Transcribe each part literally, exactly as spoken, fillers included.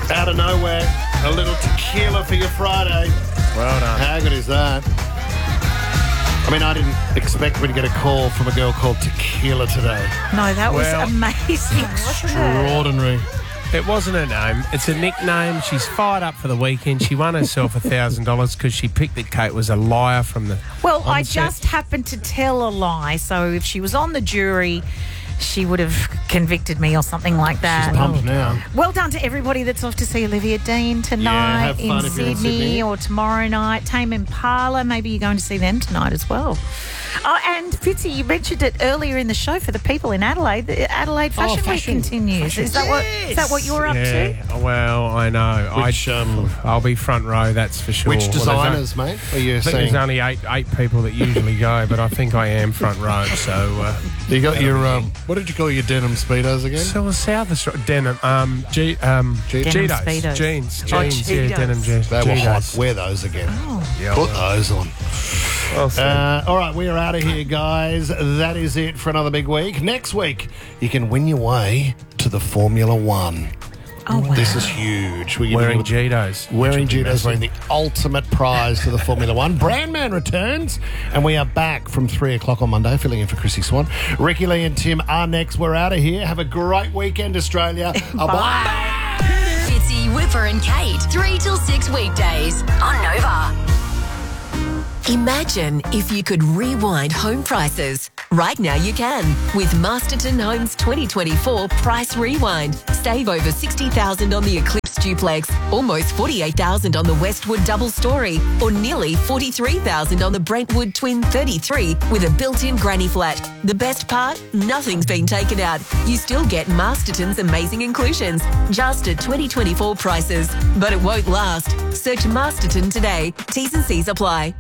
Out of nowhere, a little tequila for your Friday. Well done. How good is that? I mean, I didn't expect we'd get a call from a girl called Tequila today. No, that was Well, amazing. Extraordinary. It wasn't her name. It's a nickname. She's fired up for the weekend. She won herself one thousand dollars because she picked that Kate was a liar from the Well, I onset. just happened to tell a lie. So if she was on the jury, she would have convicted me or something like that. She's pumped now. Well done to everybody that's off to see Olivia Dean tonight have fun in if you're in Sydney, Sydney. or tomorrow night. Tame Impala, maybe you're going to see them tonight as well. Oh, and Fitzy, you mentioned it earlier in the show for the people in Adelaide. The Adelaide Fashion, Oh, fashion. Week continues. Fashion. Is that what is that what you're up Yeah, to? well, I know. Which, I, um, I'll be front row, that's for sure. Which Well, designers, mate, are you I think seeing? there's only eight eight people that usually go, but I think I am front row. So, uh, You got your, um, what did you call your denim Speedos again? so a South Australia denim, um, G, um, Denim Cheetos, Speedos. jeans, Oh, jeans, Cheetos. yeah, denim jeans. They were hot. Cheetos. Wear those again. Yeah, Put well, those on. well said. Uh, all right, we are out of here, guys. That is it for another big week. Next week, you can win your way to the Formula One. Oh, wow. This is huge. We're Wearing giving you- Cheetos. Wearing which would be Cheetos, massive. wearing the ultimate prize to the Formula One. Brandman returns, and we are back from three o'clock on Monday, filling in for Chrissy Swan. Ricky Lee and Tim are next. We're out of here. Have a great weekend, Australia. Bye. Fitzy, Whipper and Kate, three till six weekdays on Nova. Imagine if you could rewind home prices. Right now you can with Masterton Homes twenty twenty-four Price Rewind. Save over sixty thousand dollars on the Eclipse Duplex, almost forty-eight thousand dollars on the Westwood Double Story, or nearly forty-three thousand dollars on the Brentwood Twin thirty-three with a built-in granny flat. The best part? Nothing's been taken out. You still get Masterton's amazing inclusions, just at twenty twenty-four prices. But it won't last. Search Masterton today. T's and C's apply.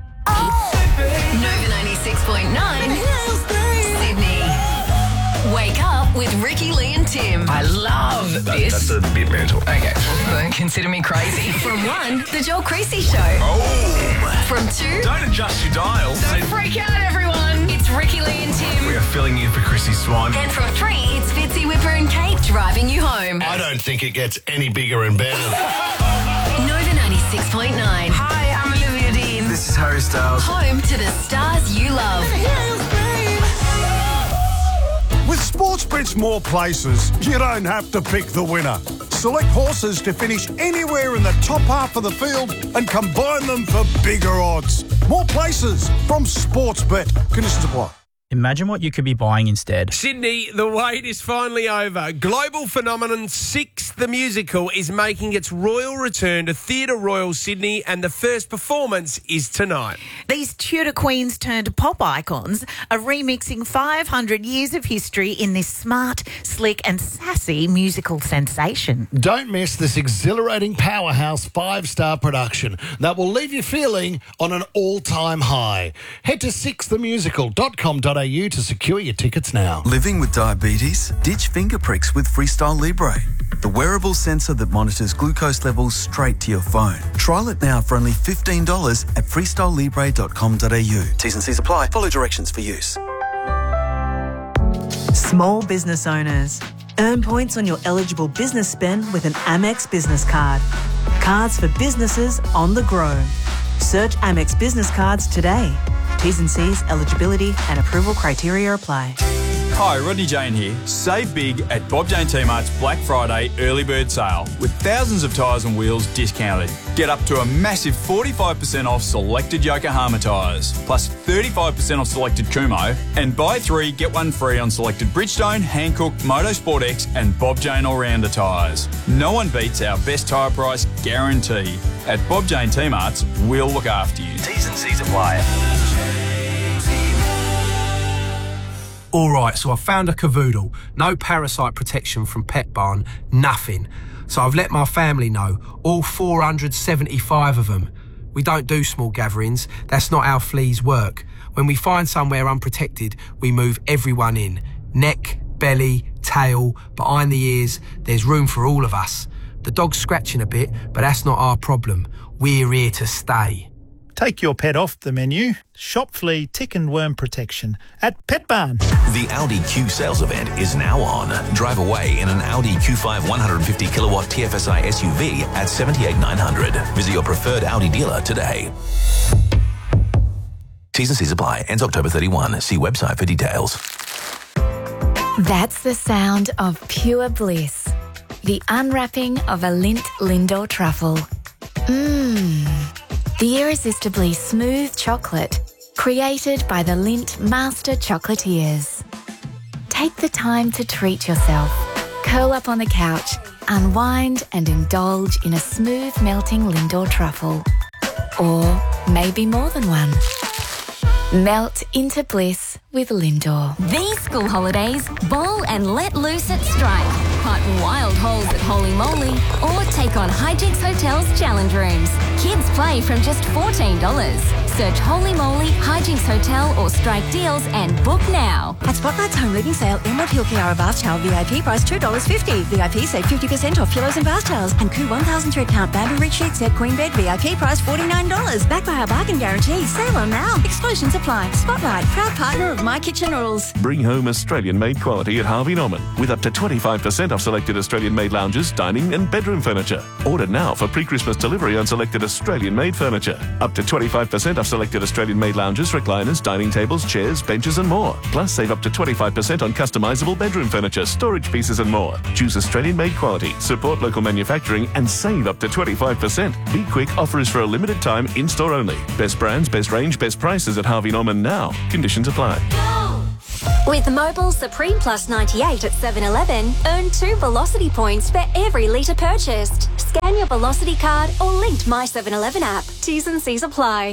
Nova ninety-six point nine, Sydney. Wake up with Ricky, Lee and Tim. I love this. That's a bit mental. Okay, don't consider me crazy. From one, The Joel Creasy Show. Oh! From two, Don't adjust your dials. Don't freak out, everyone. it's Ricky, Lee and Tim. We are filling in for Chrissy Swan. And from three, it's Fitzy, Whipper and Kate driving you home. I don't think it gets any bigger and better. Nova ninety-six point nine. Hi, I'm Olivia Dean. This is Harry Styles. Home to the stars you love. With Sportsbet's more places, you don't have to pick the winner. Select horses to finish anywhere in the top half of the field and combine them for bigger odds. More places from Sportsbet. Conditions apply. Imagine what you could be buying instead. Sydney, the wait is finally over. Global phenomenon Six the Musical is making its royal return to Theatre Royal Sydney, and the first performance is tonight. These Tudor queens turned pop icons are remixing five hundred years of history in this smart, slick and sassy musical sensation. Don't miss this exhilarating powerhouse five-star production that will leave you feeling on an all-time high. Head to six the musical dot com dot a u to secure your tickets now. Living with diabetes? Ditch finger pricks with Freestyle Libre, the wearable sensor that monitors glucose levels straight to your phone. Trial it now for only fifteen dollars at freestyle libre dot com dot a u. T's and C's apply. Follow directions for use. Small business owners. Earn points on your eligible business spend with an Amex business card. Cards for businesses on the go. Search Amex business cards today. T's and C's, eligibility and approval criteria apply. Hi, Rodney Jane here. Save big at Bob Jane T-Mart's Black Friday early bird sale with thousands of tyres and wheels discounted. Get up to a massive forty-five percent off selected Yokohama tyres, plus thirty-five percent off selected Kumo, and buy three, get one free on selected Bridgestone, Hankook, Motorsport X and Bob Jane All-Rounder tyres. No one beats our best tyre price guarantee. At Bob Jane T-Mart's, we'll look after you. T's and C's apply. All right, so I found a cavoodle. No parasite protection from Pet Barn, nothing. So I've let my family know, all four hundred seventy-five of them. We don't do small gatherings. That's not how fleas work. When we find somewhere unprotected, we move everyone in. Neck, belly, tail, behind the ears. There's room for all of us. The dog's scratching a bit, but that's not our problem. We're here to stay. Take your pet off the menu. Shop flea, tick and worm protection at Pet Barn. The Audi Q sales event is now on. Drive away in an Audi Q five one hundred fifty kilowatt T F S I S U V at seventy-eight thousand nine hundred. Visit your preferred Audi dealer today. T's and C's apply. Ends October thirty-first. See website for details. That's the sound of pure bliss. The unwrapping of a Lindt Lindor truffle. Mmm. The irresistibly smooth chocolate created by the Lindt Master Chocolatiers. Take the time to treat yourself. Curl up on the couch, unwind and indulge in a smooth melting Lindor truffle. Or maybe more than one. Melt into bliss with Lindor. These school holidays, bowl and let loose at Strike. Pipe wild holes at Holy Moly or take on Hijinks Hotel's challenge rooms. Kids play from just fourteen dollars. Search Holy Moly, Hijinks Hotel or Strike deals and book now. At Spotlight's home leading sale, Emerald Hill Kiara bath towel V I P price two dollars fifty. V I P save fifty percent off pillows and bath towels. And Koo one thousand thread count bamboo rich sheet set queen bed V I P price forty-nine dollars. Backed by our bargain guarantee. Sale on now. Exclusions apply. Spotlight, proud partner of My Kitchen Rules. Bring home Australian-made quality at Harvey Norman with up to twenty-five percent off selected Australian-made lounges, dining and bedroom furniture. Order now for pre-Christmas delivery on selected Australian-made furniture. Up to twenty-five percent off selected Australian-made lounges, recliners, dining tables, chairs, benches and more. Plus save up to twenty-five percent on customisable bedroom furniture, storage pieces and more. Choose Australian-made quality, support local manufacturing and save up to twenty-five percent. Be quick, offer is for a limited time, in-store only. Best brands, best range, best prices at Harvey Norman now. Conditions apply. With Mobile Supreme Plus ninety-eight at seven eleven, earn two Velocity points for every litre purchased. Scan your Velocity card or link My seven eleven app. T's and C's apply.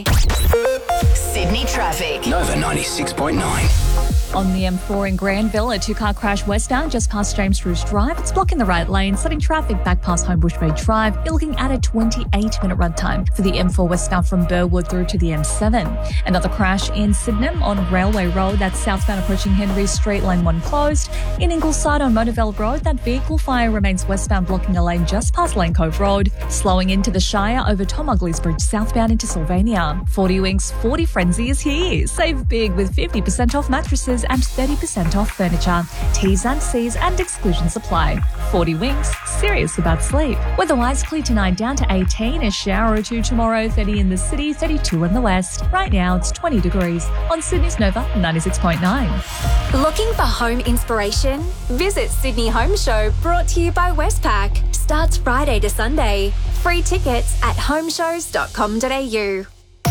Sydney traffic. Nova ninety-six point nine. On the M four in Granville, a two-car crash westbound just past James Bruce Drive. It's blocking the right lane, setting traffic back past Homebush Bay Drive. You're looking at a twenty-eight minute run time for the M four westbound from Burwood through to the M seven. Another crash in Sydenham on Railway Road. That's southbound approaching Henry Street, lane one closed. In Ingleside on Motorville Road, that vehicle fire remains westbound, blocking a lane just past Lane Cove Road. Slowing into the Shire over Tom Ugley's Bridge, southbound into Sylvania. forty Winks forty Frenzy is here. Save big with fifty percent off mattresses and thirty percent off furniture. T's and C's and exclusions apply. forty Winks, serious about sleep. Weatherwise, clear tonight down to eighteen, a shower or two tomorrow, thirty in the city, thirty-two in the west. Right now, it's twenty degrees on Sydney's Nova ninety-six point nine. Looking for home inspiration? Visit Sydney Home Show, brought to you by Westpac. Starts Friday to Sunday. Free tickets at homeshows dot com dot a u.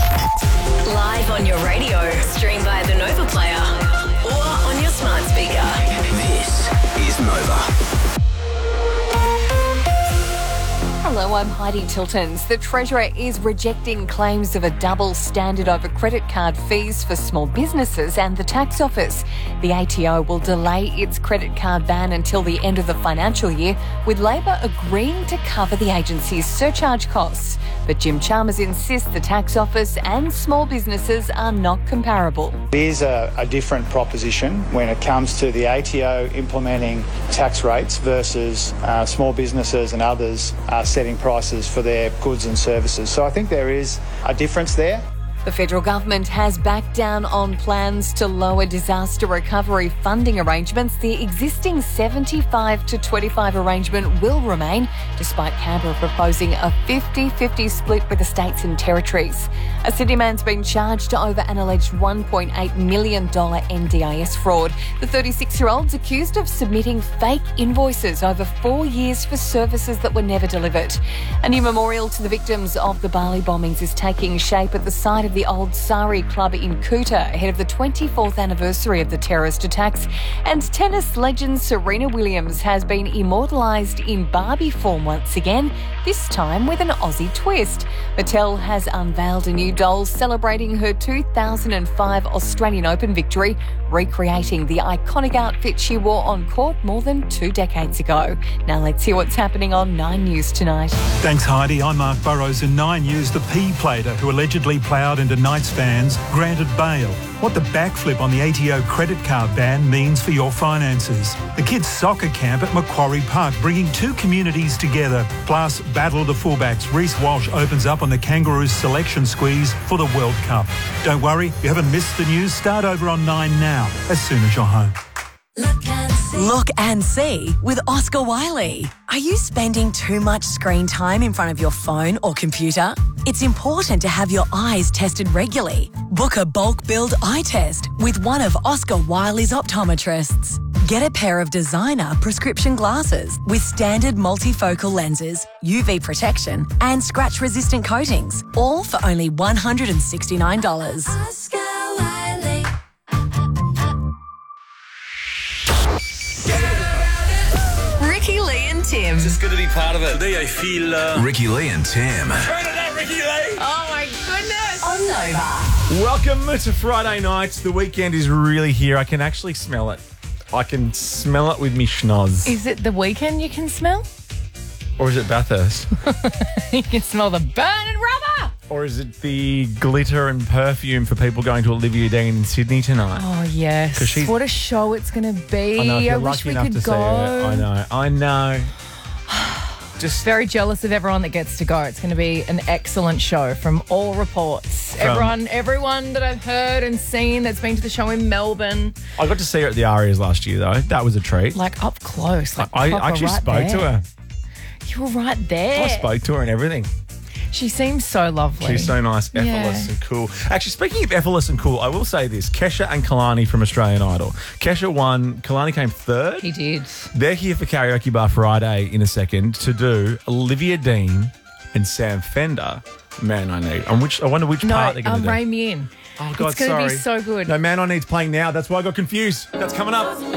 Live on your radio, stream via the Nova Player or on your smart speaker. This is Nova. Hello, I'm Heidi Tiltons. The Treasurer is rejecting claims of a double standard over credit card fees for small businesses and the tax office. The A T O will delay its credit card ban until the end of the financial year, with Labor agreeing to cover the agency's surcharge costs. But Jim Chalmers insists the tax office and small businesses are not comparable. There's a, a different proposition when it comes to the A T O implementing tax rates versus uh, small businesses and others uh, setting prices for their goods and services. So I think there is a difference there. The federal government has backed down on plans to lower disaster recovery funding arrangements. The existing seventy-five to twenty-five arrangement will remain, despite Canberra proposing a fifty-fifty split with the states and territories. A Sydney man's been charged over an alleged one point eight million dollars N D I S fraud. The thirty-six-year-old's accused of submitting fake invoices over four years for services that were never delivered. A new memorial to the victims of the Bali bombings is taking shape at the site of the Old Sari Club in Kuta ahead of the twenty-fourth anniversary of the terrorist attacks. And tennis legend Serena Williams has been immortalised in Barbie form once again, this time with an Aussie twist. Mattel has unveiled a new doll celebrating her two thousand five Australian Open victory, recreating the iconic outfit she wore on court more than two decades ago. Now let's hear what's happening on Nine News tonight. Thanks, Heidi. I'm Mark Burrows, and Nine News. The P-plater who allegedly ploughed an returned to night spans granted bail. What the backflip on the A T O credit card ban means for your finances. The kids' soccer camp at Macquarie Park bringing two communities together. Plus, Battle of the Fullbacks. Reece Walsh opens up on the Kangaroos selection squeeze for the World Cup. Don't worry, you haven't missed the news. Start over on nine now, as soon as you're home. Look and see with Oscar Wiley. Are you spending too much screen time in front of your phone or computer? It's important to have your eyes tested regularly. Book a bulk build eye test with one of Oscar Wiley's optometrists. Get a pair of designer prescription glasses with standard multifocal lenses, U V protection and scratch-resistant coatings, all for only one hundred sixty-nine dollars. Oscar Wiley. Ricky Lee and Tim. Just good to be part of it. Today I feel... Uh... Ricky Lee and Tim. Turn it up, Ricky Lee. Oh my goodness. On Nova. Welcome to Friday night. The weekend is really here. I can actually smell it. I can smell it with me schnoz. Is it the weekend you can smell? Or is it Bathurst? You can smell the burning rubber. Or is it the glitter and perfume for people going to Olivia Dean in Sydney tonight? Oh, yes. 'Cause she's- What a show it's going to be. I know, if you're I wish lucky we enough could to see go. her. I know, I know. Just very jealous of everyone that gets to go. It's going to be an excellent show from all reports. From- everyone, everyone that I've heard and seen that's been to the show in Melbourne, I got to see her at the Arias last year, though. That was a treat. like up close. Like I proper actually right spoke to there. her. You were right there. I spoke to her and everything. She seems so lovely. She's so nice, effortless Yeah. and cool. Actually, speaking of effortless and cool, I will say this. Kesha and Kalani from Australian Idol. Kesha won, Kalani came third. He did. They're here for Karaoke Bar Friday in a second to do Olivia Dean and Sam Fender, Man I Need. On which, I wonder which No, part they're going um, to do. rein me in. Oh, God, it's going to sorry. be so good. No, Man I Need's playing now. That's why I got confused. That's coming up.